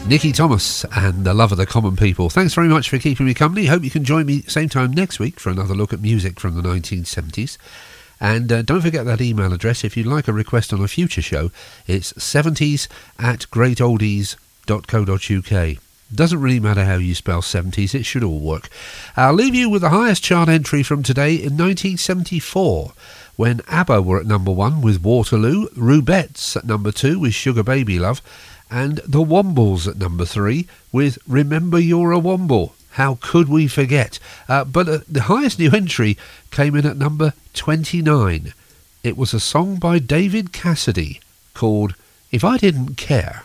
Nicky Thomas and The Love of the Common People. Thanks very much for keeping me company. Hope you can join me same time next week for another look at music from the 1970s. And don't forget that email address if you'd like a request on a future show. It's 70s@greatoldies.co.uk. Doesn't really matter how you spell 70s, it should all work. I'll leave you with the highest chart entry from today in 1974, when ABBA were at number 1 with Waterloo, Rubettes at number 2 with Sugar Baby Love, and the Wombles at number 3 with Remember You're a Womble. How could we forget? But the highest new entry came in at number 29. It was a song by David Cassidy called If I Didn't Care.